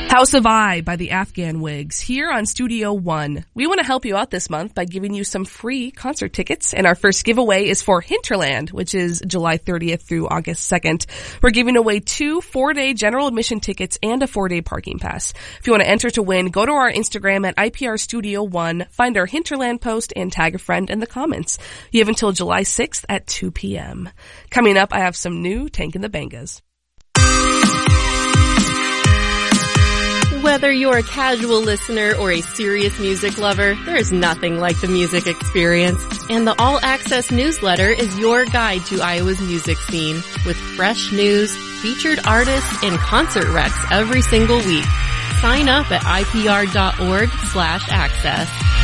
House of I by the Afghan Wigs here on Studio One. We want to help you out this month by giving you some free concert tickets, and our first giveaway is for Hinterland, which is July 30th through August 2nd. We're giving away 2 4-day general admission tickets and a 4-day parking pass. If you want to enter to win, go to our Instagram at IPR Studio One, find our Hinterland post, and tag a friend in the comments. You have until July 6th at 2 p.m. Coming up, I have some new Tank and the Bangas. Whether you're a casual listener or a serious music lover, there's nothing like the music experience. And the All Access newsletter is your guide to Iowa's music scene with fresh news, featured artists, and concert recs every single week. Sign up at ipr.org/access.